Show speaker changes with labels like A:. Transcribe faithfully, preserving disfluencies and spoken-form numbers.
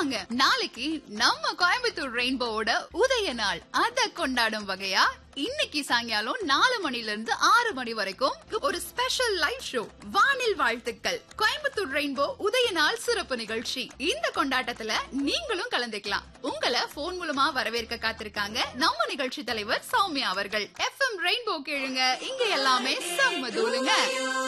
A: ஆமாங்க, நாளைக்கு நம்ம கோயம்புத்தூர் ரெயின்போவோட உதய நாள். அத கொண்டாடும் வகையா இன்னைக்கு சாயங்காலம் நாலு மணில இருந்து ஆறு மணி வரைக்கும் ஒரு ஸ்பெஷல் லைவ் ஷோ, வானில் வாழ்த்துக்கள், கோயம்புத்தூர் ரெயின்போ உதய நாள் சிறப்பு நிகழ்ச்சி. இந்த கொண்டாட்டத்துல நீங்களும் கலந்துக்கலாம். உங்களை போன் மூலமா வரவேற்க காத்திருக்காங்க நம்ம நிகழ்ச்சி தலைவர் சௌமியா அவர்கள். எஃப்எம் ரெயின்போ கேளுங்க, இங்க எல்லாமே செம்ம தூளுங்க.